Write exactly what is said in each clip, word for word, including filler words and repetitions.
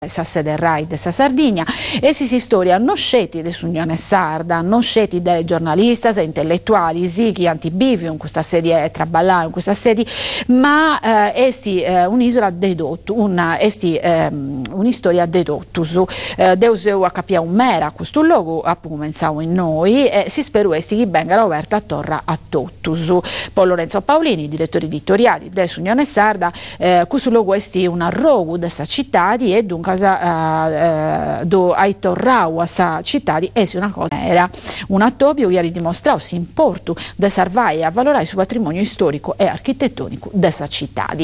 sa sede Rai dessa Sardigna e si si storia non sceti de Unione Sarda, non sceti dei giornalisti e intellettuali, sì, chi antibivium, questa serie traballare in questa serie, ma eh, esti eh, un'isola dedotto, una, esti eh, un'istoria dedottus, eh, deuseu a capire un mera questo luogo, appunto pensavo in noi, e si spero esti che venga aperta a torra a tottus. Poi Lorenzo Paolini, direttore editoriali della Unione Sarda, eh, questo luogo esti un arrogo dessa città e dunque Uh, uh, do ai torrau a sa città di esi una cosa era un attobio ieri dimostrato si importu de salvare e avvalorare il suo patrimonio storico e architettonico dessa città di.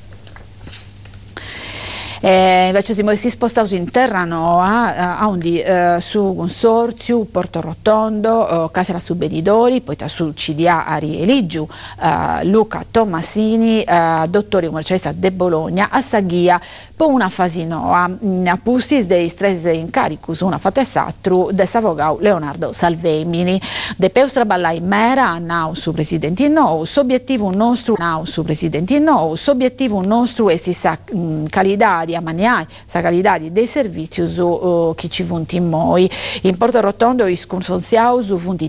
Eh, invece siamo si spostati in Terranova a undi eh, su Consorzio, Porto Rotondo, eh, Casera su Benidori, poi su C D A Ari Eligiu, eh, Luca Tommasini, eh, dottori commercialista de Bologna, a Saghia, poi una Fasinoa, a Pustis dei stress incaricus, una fatessatru de Savogau Leonardo Salvemini, de Peustra Ballai Mera, nau su presidenti nou, s'obiettivo nostro, nau su presidenti nou, s'obiettivo nostro è si sa calidad a maniai sa qualità dei servizi uh, che ci vunti moi in Porto Rotondo is consonsiau su vunti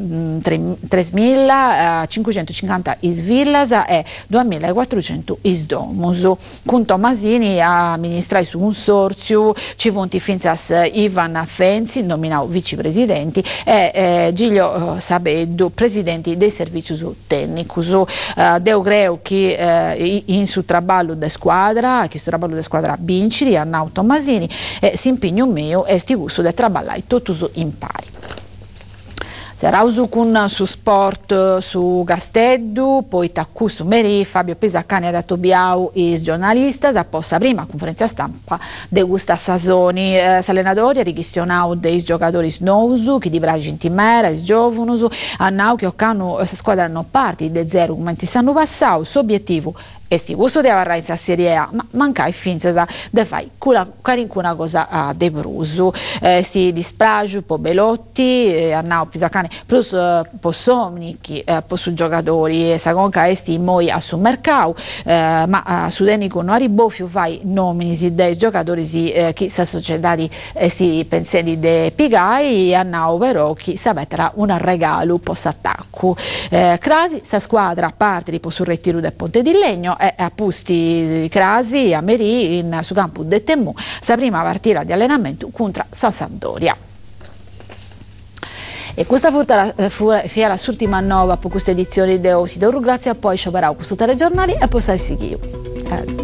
tremilacinquecentocinquanta is villas e duemilaquattrocento is domus con Tommasini a amministrare su consorzio ci vunti finzas Ivan Fenzi nominato vicepresidenti e eh, Giglio uh, Sabeddu presidenti dei servizi tecnici uh, deu creu che uh, in su traballo de squadra che su traballo de squadra Binciri, Annau Tommasini e si impegno mio e sti gusto de traballai tutto in pari. Serausu con su sport su Gasteddu, poi taccu su Meri, Fabio Pisaccani e Tobiau is giornalista, a posta prima conferenza stampa de gusta Sasoni, eh, s'allenatori richiestionau dei giocatori nousu, che di bragi timera, is giovanusu, annau che occanu eh, squadra non parti de zero, come ti stanno passau, su obiettivo e sti gusto di avarrai in Serie A, ma mancai finza da de fai carincuna cosa uh, de brusu, eh, si dispraju po Belotti, eh, annau Pisacani, plus uh, po Somnichi, eh, po su giocatori, e sa conca esti moi a su mercau, eh, ma uh, su denico non arribofiu fai nomini si dei giocatori si eh, chi sa societari eh, si pensieri de pigai, annau però chi sapetra un regalo post attacco. Eh, Crasi sa squadra a parte di po su retiro del Ponte di Legno e a Pusti Crasi a Merì in, su campo de Temmù sa prima partita di allenamento contro San Sampdoria. E questa fu la, fu, fu la ultima nuova per questa edizione di Osidoro, grazie a poi scioperau questo telegiornale e poi sai seguire. Eh.